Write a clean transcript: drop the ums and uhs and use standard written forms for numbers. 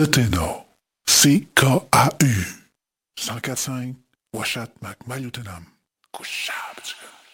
Le Ténor. CKAU. 104.5. Washat Mac Malutenam. Couchable,